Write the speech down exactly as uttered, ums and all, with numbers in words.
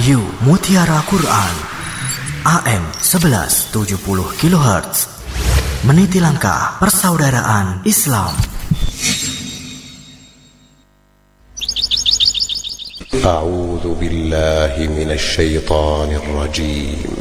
Radio Mutiara Quran A M sebelas tujuh puluh kilohertz. Meniti langkah persaudaraan Islam. A'udzu billahi minasy syaithanir rajim.